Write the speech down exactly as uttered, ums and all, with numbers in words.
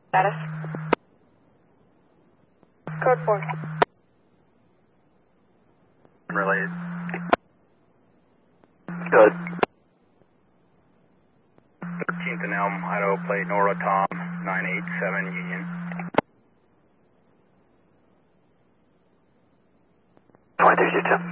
Status. Code four. Relayed. Good. thirteenth and Elm, Idaho plate, Nora Tom, nine eight seven Union. twenty-three two two.